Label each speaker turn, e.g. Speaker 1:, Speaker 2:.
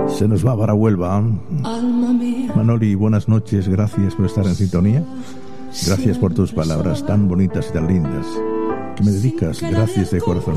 Speaker 1: Se nos va para Huelva. Manoli, buenas noches, gracias por estar en sintonía. Gracias por tus palabras tan bonitas y tan lindas que me dedicas. Gracias de corazón.